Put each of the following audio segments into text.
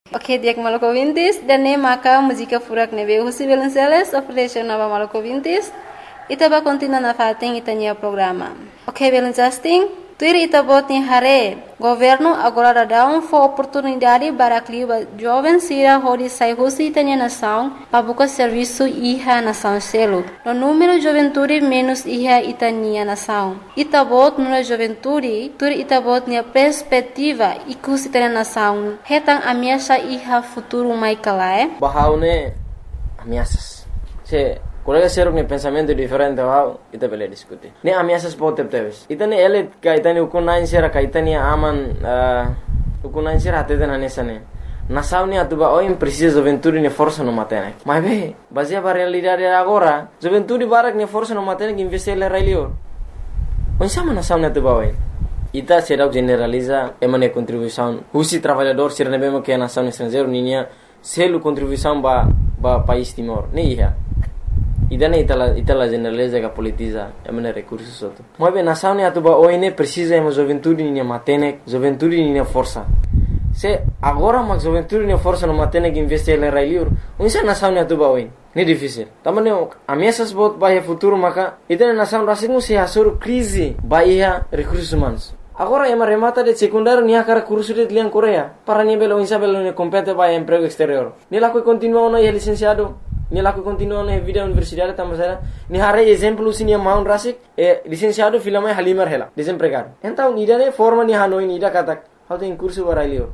Ok, dia maluco ouvintes, dan maka música furak nebe Husi Belenceles, oferece nova maluco ouvintes, itaba continua na fating itanya programa. Ok, Belencasting, tuir itabot ni hare, governo agora dá oportunidade para que jovens sira hodi sai Husi itanya nação, para buscar serviço iha nação selo. No número juventude menos iha itanya nação. Itabot nuna juventude, tuir itabot ni perspectiva ikus itanya nação. Hetang ameaça iha futuro mai kalae. Bahaune ameaças. Se colega ser um pensamento diferente bahau ita bele diskuti. Ne ameaças pode ter. Itane ele ka itane ukunain sera ka itane aman ukunain sera até na nesane. Nação ne atuba oi precisa juventude ne força no matene. Mas be, baseia para realidade agora, juventude barak ne força no matene que investir le railio. Onde sama nação ne atuba oi. Ita será generaliza emane contribuição. Husi trabalhador ser ne bemo que a nação estrangeiro ninia selo contribuição ba país Timor. Ne ia. Idane itala generaliza que politiza emane recursos outro. Mas be nação ne atuba oi ne precisa ema juventude ninia matene, juventude ninia força. Se agora mas juventude ne força no matene que investir le railio. Onde nação ne atuba oi. Ne difícil. Tamane ameaças bot bahia futuro maka itane nação rasingu se hasur crise bahia recursos humanos. Agora ema remata de secundário nia cara curso de liang Coreia. Para nia belo insa belo ne compete bahia emprego exterior. Ni laku continua no licenciado. Ni laku continua no vida universidade tamasera. Ni hare exemplo sini maun rasik licenciado filama halimar hela desempregado. Então ni dane forma ni hanoi ni da katak. How tem curso barailio.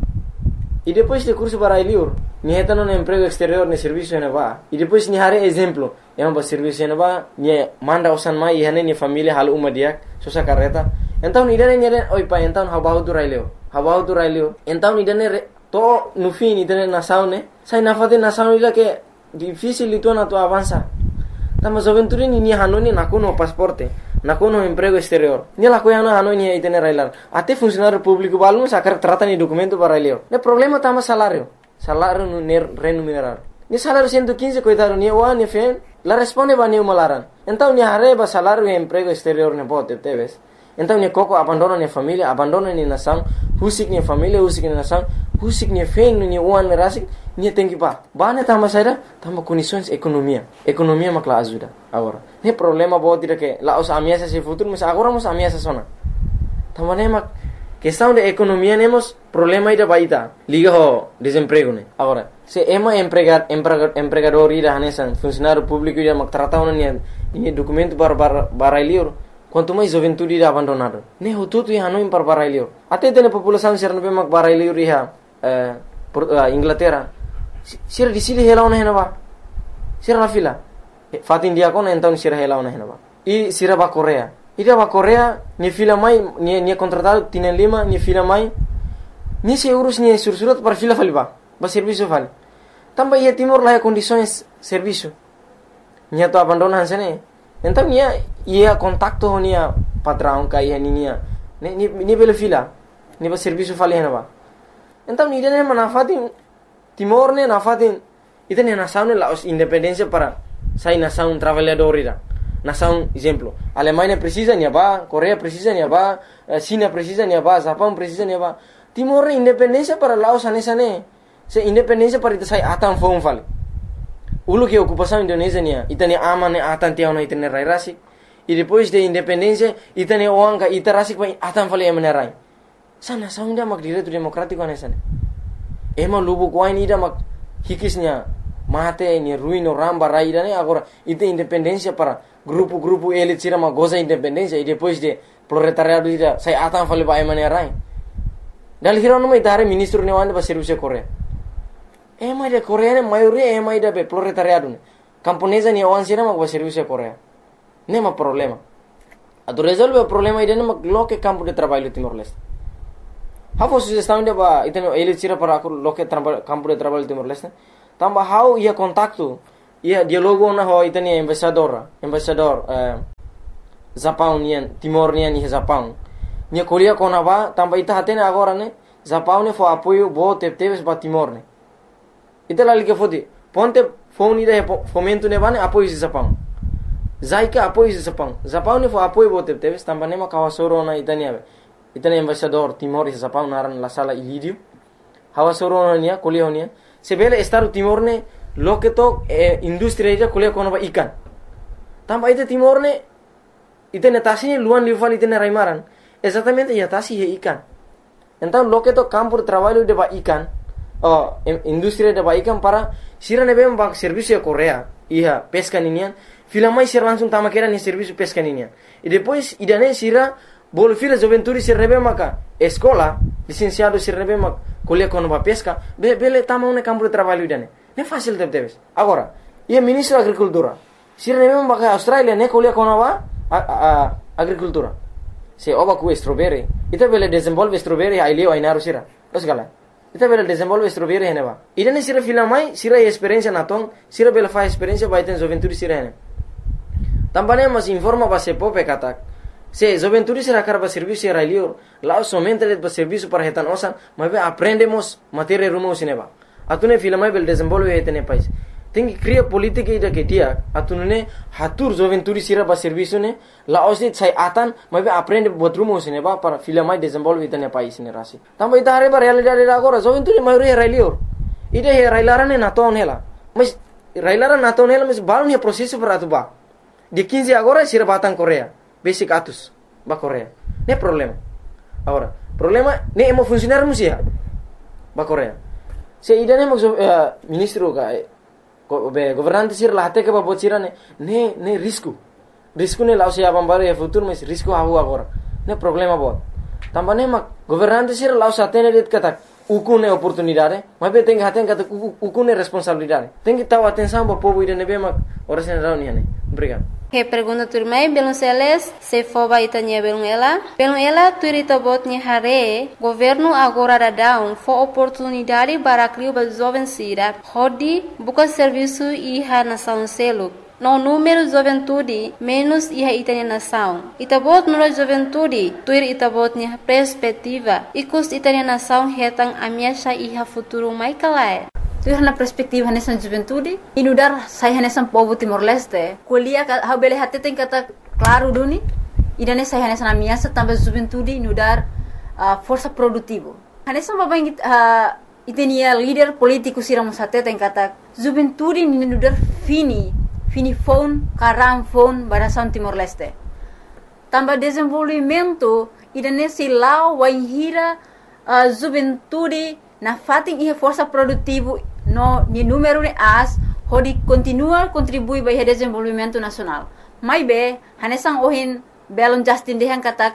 E depois de curso barailio, ni heta no emprego exterior ne serviço ne va. E depois ni hare exemplo, ema ba serviço ne va, ni manda osan mai e hane ni família hal uma dia, sosa carreta. Então ni dane oi pa então habahu tu railio. Então ni dane to no fim ni dane nação ne, sai na fate nação ila que difícil itu na tu avança. Tama juventude ni hanoni na kono pasporte. Na kono emprego exterior. Ni la koyana hanoi ni itene railar. Até funcionário público balun sakar trata ni documento para railio. Ne problema tama salário. Salário no remunerar. Ni salário 115 coitado ni o ni fen. La responde ba ni malaran. Então ni arreba salário e emprego exterior ne bote teves. Então ni koko abandona ni família, abandona ni nação, husik ni família, husik ni nação, husik ni fen ni uan rasik ni tem que ba. Ba ne tama saída, tama condições economia. Economia makla ajuda agora. Ne problema bote de que la os ameaças se futuro, mas agora mos ameaças sona. Tama ne mak questão de economia nemos problema ida baita. Liga ho desemprego ne. Agora, se ema empregador ida hanesan funcionário público ida mak trata ona ni documento para lior. Quanto mais juventude ida abandonado. Ne ho tudo ia hanoi para barailio. Até tem população ser no mak barailio riha Inglaterra. Sira di sili hela ona henaba. Sira na fila. Fatin dia kona então sira hela ona henaba. E sira ba Coreia. Ida ba Coreia ni fila mai ni contratado tienen lima ni fila mai. Ni se urus ni sursurat para fila faliba. Ba serviço vale. Tamba ia Timor lá condições serviço. Ni to abandonan sene. Então ia contacto nia patrão kai nia. Ni bela fila. Ni ba serviço fali henaba. Então ni dene manafatin Timor ne nafatin itene nação ne la independência para sai nação trabalhador ira. Nação exemplo, Alemanha precisa ni ba, Coreia precisa ni ba, China precisa ni ba, Japão precisa ni ba. Timor ne independência para Laos anesane. Se independência para ita sai atan fom fali. Ulu que ocupação Indonésia nia, itane aman ne atan tiao na itane rai rasik. E depois de independência itane oanga ita rasik pa atan fali emenerai. Sa nação inda mak direito democrático anesane. Ema lubu kuain ida mak hikisnya mate ni ruino ramba raida ne agora ite independência para grupo elite sira mak goza independência e depois de proletariado ida sai atan fali ba emenerai. Dal hirono mai dare ministro ne wande ba serviço Coreia. Ema de Coreia ne maioria ema ida be proletariado ne. Camponesa ni awan sira mak ba serviço Coreia. Nema problema. Ado resolve o problema ida ne mak loke campo de trabalho Timor-Leste. How sugestão de ba iteno ele tira para loke campo de trabalho Timor-Leste. Tamba how ia contacto ia dialogo na ho iteni embaixador Japão nian Timor nian ni Japão. Nia kolia kona ba tamba ita hatene agora ne Japão ne fo apoio bo teves ba Timor ne. Ita lali que fodi ponte phone ida fomento ne bane apoio de Japão. Zaika apoio de Japão. Japão ne fo apoio bo teves tamba ne ma kawasoro na itani embaixador Timor e Japão naran la sala Ilírio. hawa soronia kuliah sebele Estado Timor ne loke to industri ida kuliah kono ba ikan tamba ite Timor ne ite netasi luan liufal ite raimaran exatamente ya tasi he ikan então loke to campo de trabalho de ba ikan industri de ba ikan para sira nebe ba serviço de Coreia ia pesca ninian filamai sira langsung tama kera ni serviço pesca ninian e depois idane sira bolo fila juventude sira nebe maka escola licenciado sira nebe mak kuliah kono ba pesca bele tama un campo de trabalho idane ne fácil debes agora ia ministro da agricultura sira nebe maka Australia ne kuliah kono ba agricultura se oba ku strawberry ita bele desenvolve strawberry ai leo ai naru sira terus gala ita bele desenvolve strawberry hene ba idane sira filamai sira experiência naton sira bele fa experiência ba iten juventude sira hene também mas informa ba se pope katak se juventude sira karba serviço sira leo lá somente de serviço para retan osan mas aprendemos matéria rumo sineba atune filamai bele desenvolve etene país tem que criar política ida que dia atunune hatur juventude sira ba serviço ne la osit sai atan mas aprende buat rumo sineba para filamai desenvolve etene país ne rasi também ita reba realidade agora juventude maioria railior ida he railarane na ton hela mas railara na ton hela mas balun he processo para atuba de 15 agora sira batang Coreia basic atus ba Coreia ne problema agora problema ne emo funcionar musia ba Coreia se ida ne ministro ka governante sir lahte ke ba bocira ne risco ne lao se abam baru ya futuro mas risco hawu agora ne problema bot tambane mak governante sir lao satene det kata ukune oportunidade mas be tenga haten kata ukune responsabilidade tengi tahu atenção ba povo ida ne be mak ora sen rauni ne obrigado. Que pergunta turmai belum seles se foba itanya belum ela turita botnya hare governo agora dadão fo oportunidade para criar ba jovem sira hodi buka serviço iha nação selo no número juventude menos iha itanya nação itabot no juventude tuir itabotnya perspectiva ikus itanya nação hetang amiasha iha futuro mai kalai tu na perspektiva nessa juventude inudar saya nessa povo Timor Leste kuliah ha bele hatte tem kata claro duni idane saya nessa na minha também juventude inudar força produtivo nessa babang itenia líder político siramos hatte tem kata juventude inudar fini phone karam phone barasan Timor Leste também desenvolvimento idane silau waihira juventude na fating ia força produtivo no ni número de as hodi continua contribui para o desenvolvimento nacional mai be hanesang ohin belon Justin dehan katak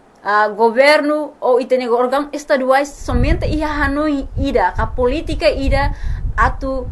governo ou itene órgão estaduais somente ia hanoi ida ka política ida atu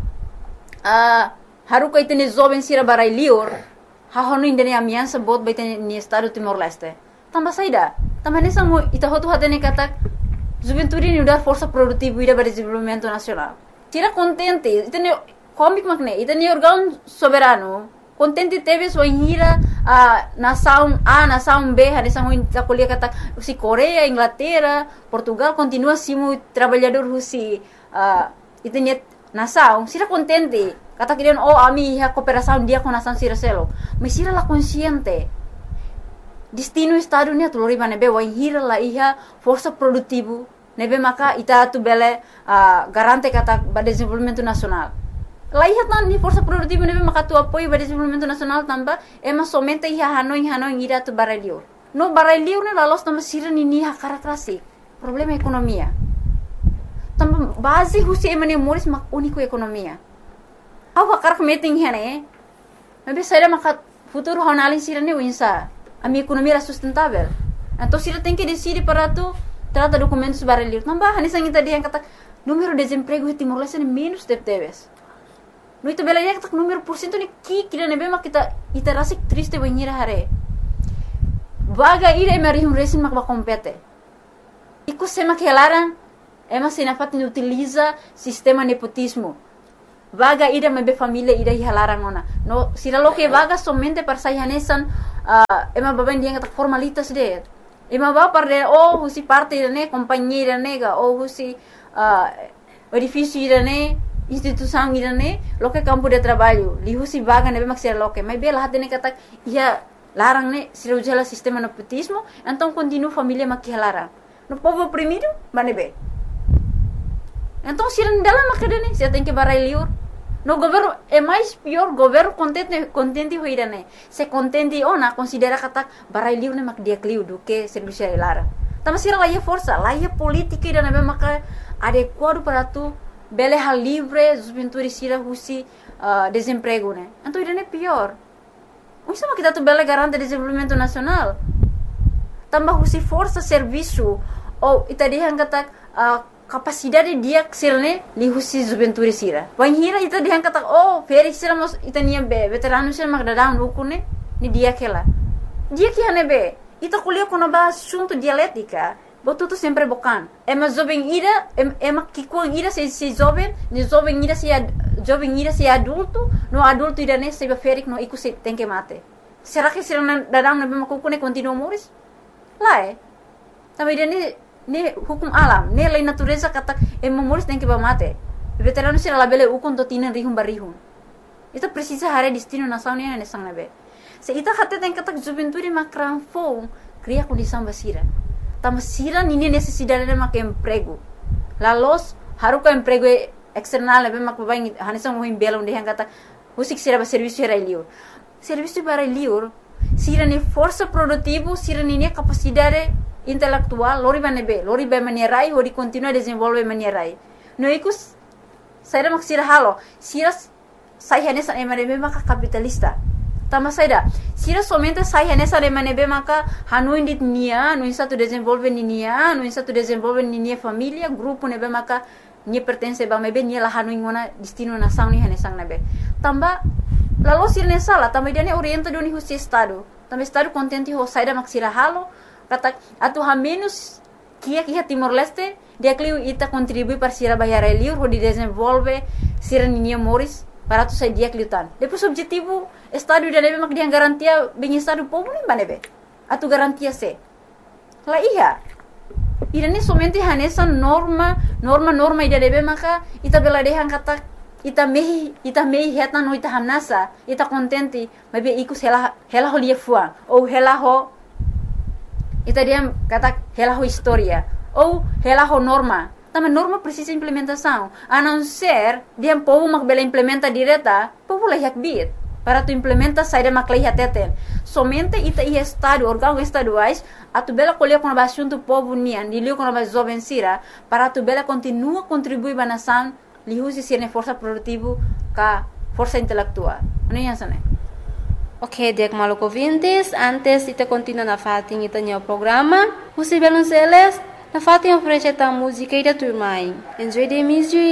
haruka itene jovem sira barai lior ha honu indene amiança bot baitene ni estado Timor Leste tamba saida tamba hanesang ita hotu hatene katak juventude ni udar força produtiva ida para desenvolvimento nacional tira contente itene comic makne itene órgão soberano contente teve sua hira nação A nação B hanesang ita kuliah kata si Coreia Inglaterra Portugal continua simu trabalhador husi itene nação sira contente kata kirian ami ha cooperação dia com nação sira selo mas sira la consciente destino estado ni atulori manebe wa hira la iha força produtivo nebe maka ita tu bele garante kata ba desenvolvimento nacional la iha tan ni força produtivo nebe maka tu apoio ba desenvolvimento nacional tamba ema somente iha hanoi ira tu barelio no barelio ne la los tamba sira ni ha karakterasi problema ekonomia tamba base husi emane moris mak unico ekonomia awa karak meeting hene nebe saya maka futuro honalin sira ne winsa a minha economia era sustentável. Então, se ele tem que decidir para tu trata documentos barulhos, não vai. Nessa gente dia kata número de desemprego em Timor Leste menos de teves. No itu bela dia kata número por cento ni kira nebe mak kita rasik triste banhira hare. Vaga ira emerihum resin mak ba compete. Iku sema que larang ema sinafat ni utiliza sistema nepotismo. Vaga ida mebe família ida hilarang ona. No sira lo que vaga somente para sayanesan ema baben dia kata formalitas de ema ba parde husi parte ne companhia nega husi edifício ne instituição ne lo que campo de trabalho li husi vaga nebe maksir lo que mas bela hatene kata ia larang ne sira ujala sistema nepotismo então continua família makilarang no povo oprimido manebe Então, se não dá lá macadane, você tem que barai liur. No governo é mais pior, governo contente hoira né. Se contente na considera kata barai liur né mak dia kliu do que serviço lara. Tama sira lá força, lá política ida né maka adequado para tu bele hal livre, juventude sira husi desemprego né. Então ida né pior. Isso mas kita tu bele garante desenvolvimento nacional. Tambah husi força serviço ou ita dihan kata capacidade dia sirne li husi juventude sira. Wan hira ita dihan kata feri sira mos ita nia be veterano sira mak dadang lukune ni dia kela. Dia que hane be ita kuliah kono ba assunto dialética. Botu tu sempre bocan. Ema jovem ira ema kikuang ira se jovem, ni jovem ira se adulto, no adulto ira ne se ferik no iku se tem que mate. Será que sira dadang na be makukune continua moris? Lá também ne hukum alam, ne lei natureza kata moris tem que mate. Veterano sira labele ukon to tinan rihum barihum. Ita precisa hare destino nação ne sang nabe. Se ita hate tem kata juventude makran fo cria condição basira. Tama sira nini necessidade de mak emprego. Lalos haruka emprego external nabe mak babai hanisang mo himbelong de kata husik sira ba serviço era liur. Serviço para liur sira ni força produtivo, sira ni capacidade intelectual, lori ba manierai, hori continua desenvolve manierai. No ikus saira mak sira halo, sira sai hanesa emanebe maka capitalista. Tama saida, sira somente sai hanesa emanebe maka hanuin dit nia, no insa tu desenvolve nia, no insa tu desenvolve nia família, grupo nebe maka nia pertence ba mebe nia la hanuin ngona destino nação ni hanesang nebe. Tamba lalu sira nesala, tamba dia ne orienta doni husi estado. Tamba estado contente ho saida mak sira halo, kata atu ha menos kia Timor Leste, dia kliu ita contribui para sira bayar liur ho di desenvolve sira nia moris para tu sai dia kliutan. Depois objetivo estado dia nebe mak dia garantia bem estado povo nem banebe. Atu garantia se. La iya. Ida ni somente hanesa norma ida nebe maka ita bela dehan kata ita mehi heta no ita hanasa ita contente mabe iku hela ho lia fuang ou hela ho ita dia kata hela ho historia ou hela ho norma. Tama norma precisa implementação. A não ser dia povo mak bela implementa direta, povo la yak bit. Para tu implementa saída mak la teten. Somente ita ia estado órgão estaduais a tu bela colher com a assunto povo nian, dilio com a jovem sira, para tu bela continua contribuir ba nação, li usi sirne força produtivo ka força intelectual. Ano yan sana? Ok, dek maluk ouvintes, antes ita continua na fatin ita nyo programa, usi belon seles, na fatin oferece ta música ida turmai. Enjoy the music.